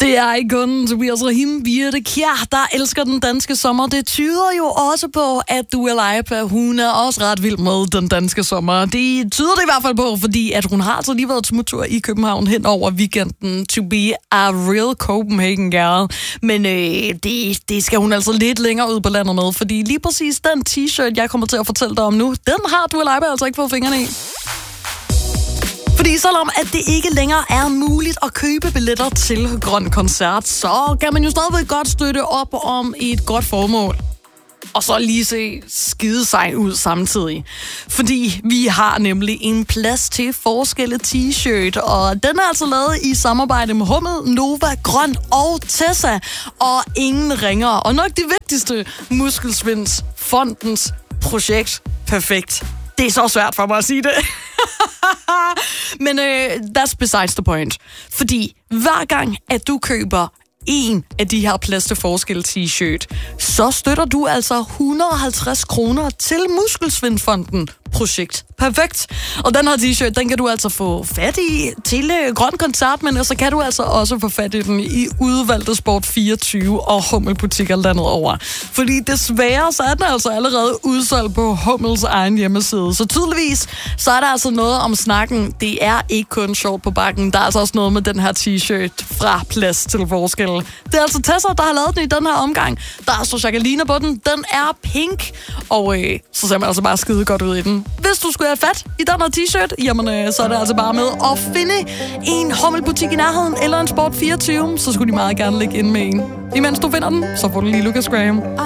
Det er ikke kun Tobias Rahim, Birte Kjær, der elsker den danske sommer. Det tyder jo også på, at Dua Lipa, hun er også ret vild med den danske sommer. Det tyder det i hvert fald på, fordi at hun har altså lige været et smuttur i København hen over weekenden. To be a real Copenhagen girl. Men det skal hun altså lidt længere ud på landet med, fordi lige præcis den t-shirt, jeg kommer til at fortælle dig om nu, den har Dua Lipa altså ikke fået fingrene i. Fordi selvom at det ikke længere er muligt at købe billetter til Grøn Koncert, så kan man jo stadigvæk godt støtte op om et godt formål. Og så lige se skide sej ud samtidig. Fordi vi har nemlig en plads til forskelle t-shirt, og den er altså lavet i samarbejde med Hummel, Nova, Grøn og Tessa. Og ingen ringere. Og nok det vigtigste, Muskelsvindfondens projekt. Perfekt. Det er så svært for mig at sige det. Men that's besides the point. Fordi hver gang, at du køber en af de her plads til forskel t-shirt, så støtter du altså 150 kroner til Muskelsvindfonden projekt. Perfekt. Og den her t-shirt, den kan du altså få fat i til Grøn Koncert, men så kan du altså også få fat i den i udvalgte Sport 24 og Hummel-butikker landet over. Fordi desværre, så er den altså allerede udsolgt på Hummels egen hjemmeside. Så tydeligvis, så er der altså noget om snakken. Det er ikke kun sjovt på bakken. Der er altså også noget med den her t-shirt fra plads til forskel. Det er altså Tessa, der har lavet den i den her omgang. Der er så Jacqueline på den. Den er pink. Og så ser man altså bare skide godt ud i den. Hvis du skulle have fat i den her t-shirt, jamen så er det altså bare med at finde en Hummel-butik i nærheden eller en Sport 24, så skulle de meget gerne lægge ind med en. Imens du finder den, så får du lige Lucas Graham.